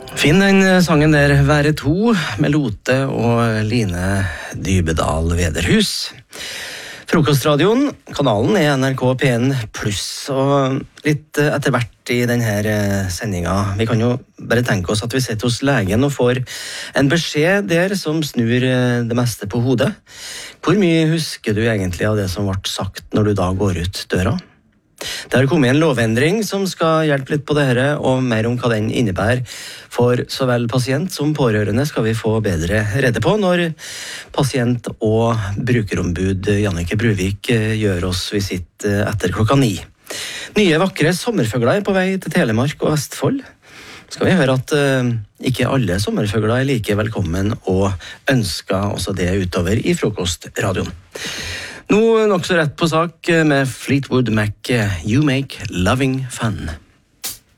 Finn den sangen der, Være to, med Lote og Line Dybedal Vederhus. Frokostradioen, kanalen er NRK P1+, og litt etter hvert i denne sendingen. Vi kan jo bare tenke oss at vi sitter hos legen og får en beskjed der som snur det meste på hodet. Hvor mye husker du egentlig av det som ble sagt når du da går ut døra? Det har kommet en lovendring som skal hjelpe litt på det her, og mer om hva den innebærer for så vel pasient som pårørende skal vi få bedre rede på når pasient- og brukerombud Jannicke Bruvik gjør oss visitt etter 9:00. Nye vakre sommerfugler er på vei til Telemark og Vestfold. Skal vi høre at ikke alle sommerfugler er like velkommen, og ønsker også det utover i frokostradioen. Nå nok så rett på sak med Fleetwood Mac, You Make Loving Fun.